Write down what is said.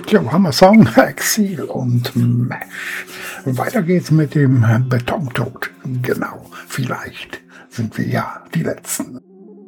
Tja, Hammer-Song, Exil und Mesh. Weiter geht's mit dem Betontod. Genau, vielleicht sind wir ja die Letzten.